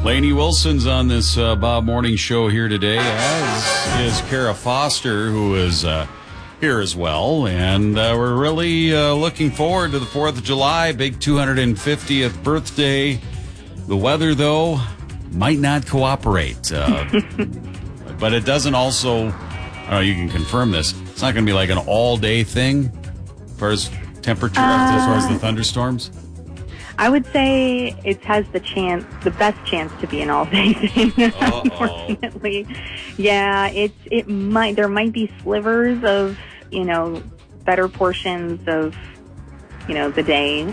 Lainey Wilson's on this Bob Morning Show here today, as is Kara Foster, who is here as well. And we're really looking forward to the 4th of July, big 250th birthday. The weather, though, might not cooperate. But it doesn't also, you can confirm this, it's not going to be like an all-day thing as far as temperature, as far as the thunderstorms. I would say it has the best chance to be an all-day thing. Unfortunately, yeah, there might be slivers of better portions of the day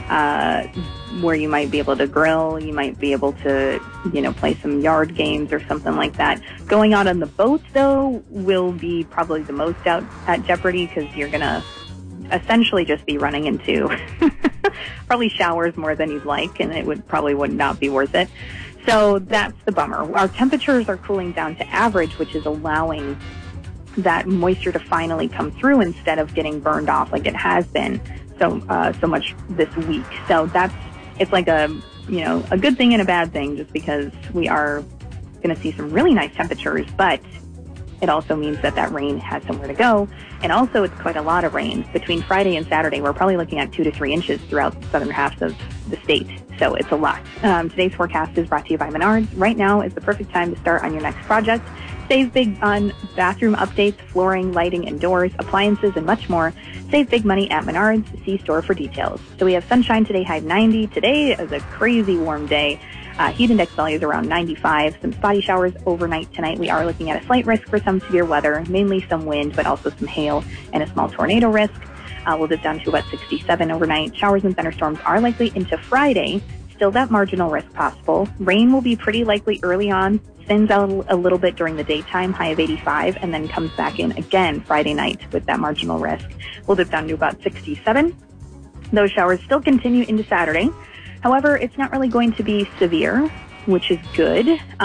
where you might be able to grill, you might be able to play some yard games or something like that. Going out on the boat though will be probably the most out at jeopardy because you're gonna essentially just be running into probably showers more than you'd like, and it would not be worth it. So that's the bummer. Our temperatures are cooling down to average, which is allowing that moisture to finally come through instead of getting burned off like it has been so much this week. So it's like a good thing and a bad thing, just because we are going to see some really nice temperatures, but it also means that rain has somewhere to go. And also, it's quite a lot of rain. Between Friday and Saturday, we're probably looking at 2 to 3 inches throughout the southern half of the state. So it's a lot. Today's forecast is brought to you by Menards. Right now is the perfect time to start on your next project. Save big on bathroom updates, flooring, lighting, and doors, appliances, and much more. Save big money at Menards. See store for details. So we have sunshine today, high 90. Today is a crazy warm day. Heat index value is around 95. Some spotty showers overnight tonight. We are looking at a slight risk for some severe weather, mainly some wind, but also some hail and a small tornado risk. We'll dip down to about 67 overnight. Showers and thunderstorms are likely into Friday. Still that marginal risk possible. Rain will be pretty likely early on, thins out a little bit during the daytime, high of 85, and then comes back in again Friday night with that marginal risk. We'll dip down to about 67. Those showers still continue into Saturday. However, it's not really going to be severe, which is good,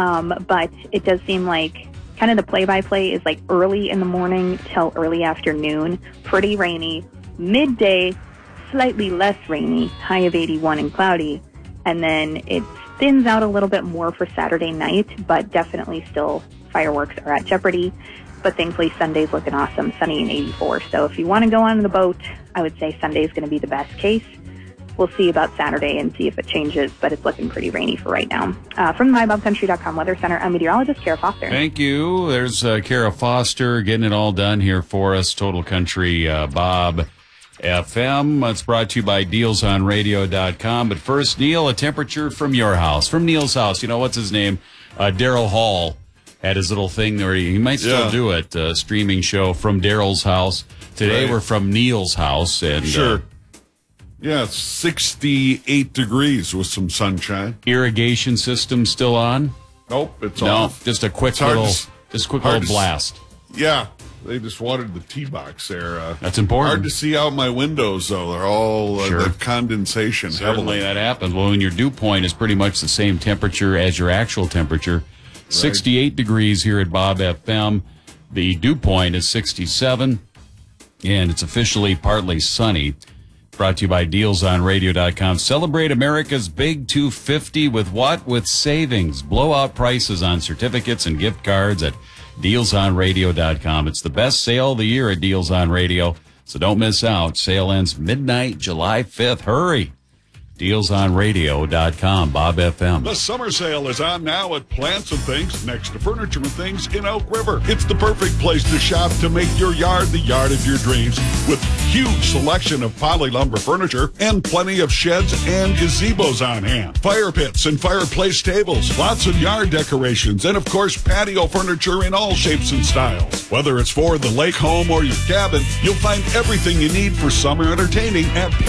but it does seem like kind of the play-by-play is like early in the morning till early afternoon, pretty rainy, midday, slightly less rainy, high of 81 and cloudy, and then it thins out a little bit more for Saturday night, but definitely still fireworks are at jeopardy. But thankfully, Sunday's looking awesome, sunny and 84. So if you want to go on the boat, I would say Sunday's going to be the best case. We'll see about Saturday and see if it changes, but it's looking pretty rainy for right now. From the MyBobCountry.com Weather Center, I'm meteorologist Kara Foster. Thank you. There's Kara Foster getting it all done here for us. Total Country Bob FM. It's brought to you by DealsOnRadio.com. But first, Neil, a temperature from your house. From Neil's house. What's his name? Daryl Hall had his little thing where he might still do it. Streaming show from Daryl's house. Today we're from Neil's house. And sure. It's 68 degrees with some sunshine. Irrigation system still on? Nope, it's off. Just a quick little blast. Yeah, they just watered the tee box there. That's important. Hard to see out my windows, though. They're all the condensation. Certainly that happens. Well, when your dew point is pretty much the same temperature as your actual temperature. 68 degrees here at Bob FM. The dew point is 67, and it's officially partly sunny. Brought to you by DealsOnRadio.com. Celebrate America's Big 250 with what? With savings. Blowout prices on certificates and gift cards at DealsOnRadio.com. It's the best sale of the year at Deals on Radio, so don't miss out. Sale ends midnight, July 5th. Hurry. DealsOnRadio.com, Bob FM. The summer sale is on now at Plants and Things, next to Furniture and Things in Elk River. It's the perfect place to shop to make your yard the yard of your dreams, with huge selection of poly lumber furniture and plenty of sheds and gazebos on hand. Fire pits and fireplace tables, lots of yard decorations, and of course patio furniture in all shapes and styles. Whether it's for the lake home or your cabin, you'll find everything you need for summer entertaining at